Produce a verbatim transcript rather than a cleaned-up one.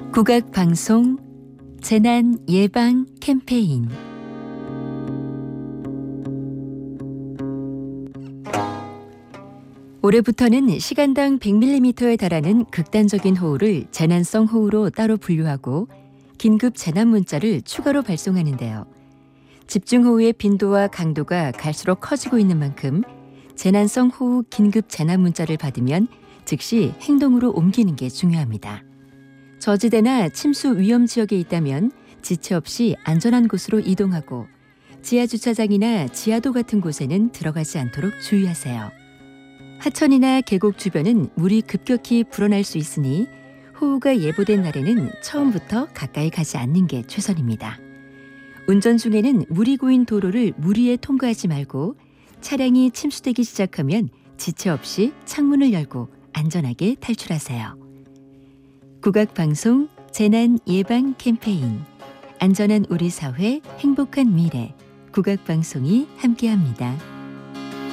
국악방송 재난 예방 캠페인. 올해부터는 시간당 백 밀리미터에 달하는 극단적인 호우를 재난성 호우로 따로 분류하고 긴급 재난 문자를 추가로 발송하는데요. 집중호우의 빈도와 강도가 갈수록 커지고 있는 만큼 재난성 호우 긴급 재난 문자를 받으면 즉시 행동으로 옮기는 게 중요합니다. 저지대나 침수 위험 지역에 있다면 지체 없이 안전한 곳으로 이동하고 지하주차장이나 지하도 같은 곳에는 들어가지 않도록 주의하세요. 하천이나 계곡 주변은 물이 급격히 불어날 수 있으니 호우가 예보된 날에는 처음부터 가까이 가지 않는 게 최선입니다. 운전 중에는 물이 고인 도로를 무리해 통과하지 말고 차량이 침수되기 시작하면 지체 없이 창문을 열고 안전하게 탈출하세요. 국악방송 재난 예방 캠페인. 안전한 우리 사회, 행복한 미래. 국악방송이 함께합니다.